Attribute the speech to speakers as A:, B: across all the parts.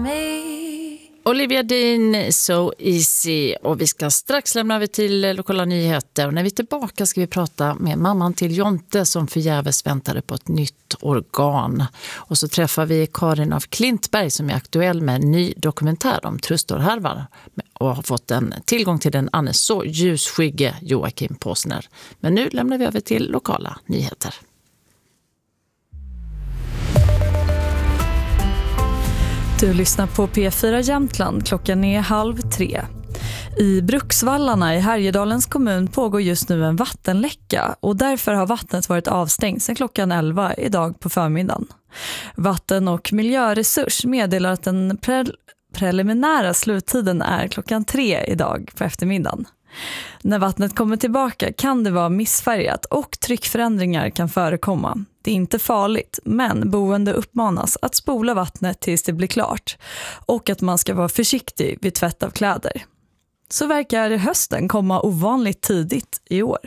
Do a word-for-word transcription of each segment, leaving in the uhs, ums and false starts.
A: Olivia Dean, So Easy, och vi ska strax lämna över till lokala nyheter. Och när vi är tillbaka ska vi prata med mamman till Jonte som förgäves väntade på ett nytt organ. Och så träffar vi Karin af Klintberg som är aktuell med en ny dokumentär om trustorhärvar och har fått en tillgång till den annars så ljusskygge Joakim Påsner. Men nu lämnar vi över till lokala nyheter.
B: Du lyssnar på P fyra Jämtland, klockan är halv tre. I Bruksvallarna i Härjedalens kommun pågår just nu en vattenläcka och därför har vattnet varit avstängt sedan klockan elva idag på förmiddagen. Vatten- och miljöresurs meddelar att den pre- preliminära sluttiden är klockan tre idag på eftermiddagen. När vattnet kommer tillbaka kan det vara missfärgat och tryckförändringar kan förekomma. Det är inte farligt, men boende uppmanas att spola vattnet tills det blir klart och att man ska vara försiktig vid tvätt av kläder. Så verkar hösten komma ovanligt tidigt i år.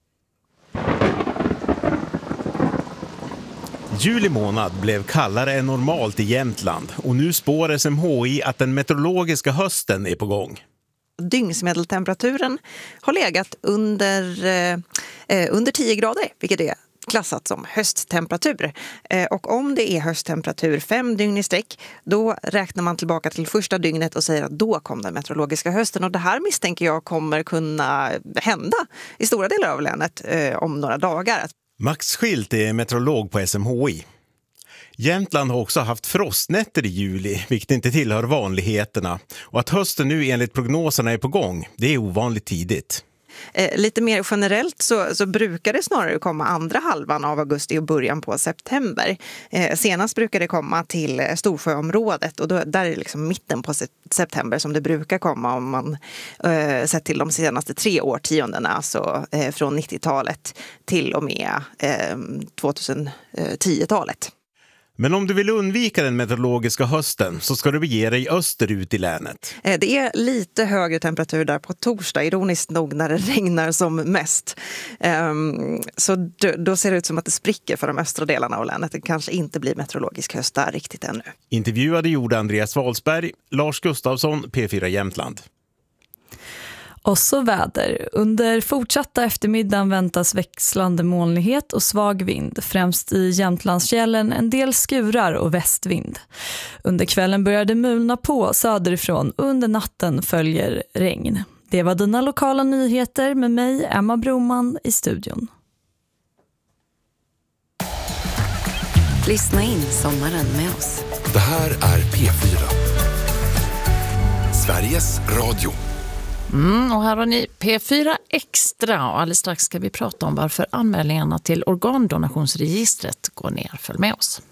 C: Juli månad blev kallare än normalt i Jämtland och nu spår S M H I att den meteorologiska hösten är på gång.
D: Dygnsmedeltemperaturen har legat under, eh, under tio grader, vilket är klassat som hösttemperatur. Eh, och om det är hösttemperatur fem dygn i sträck, då räknar man tillbaka till första dygnet och säger att då kom den meteorologiska hösten. Och det här misstänker jag kommer kunna hända i stora delar av länet eh, om några dagar.
C: Max Schilt är meteorolog på S M H I. Jämtland har också haft frostnätter i juli, vilket inte tillhör vanligheterna. Och att hösten nu enligt prognoserna är på gång, det är ovanligt tidigt.
D: Eh, lite mer generellt så, så brukar det snarare komma andra halvan av augusti och början på september. Eh, senast brukar det komma till Storsjöområdet och då, där är det liksom mitten på september som det brukar komma om man eh, sett till de senaste tre årtiondena, alltså eh, från nittiotalet till och med eh, tjugohundratio-talet.
C: Men om du vill undvika den meteorologiska hösten så ska du bege dig österut i länet.
D: Det är lite högre temperatur där på torsdag, ironiskt nog när det regnar som mest. Så då ser det ut som att det spricker för de östra delarna av länet. Det kanske inte blir meteorologisk höst där riktigt ännu.
C: Intervjuade gjorde Andreas Wahlsberg, Lars Gustafsson, P fyra Jämtland.
B: Och så väder. Under fortsatta eftermiddagen väntas växlande molnighet och svag vind. Främst i Jämtlandsfjällen en del skurar och västvind. Under kvällen börjar det mulna på söderifrån och under natten följer regn. Det var dina lokala nyheter med mig, Emma Broman, i studion.
E: Lyssna in sommaren med oss.
F: Det här är P fyra. Sveriges Radio.
A: Mm, och här har ni P fyra Extra och alldeles strax ska vi prata om varför anmälningarna till organdonationsregistret går ner. Följ med oss.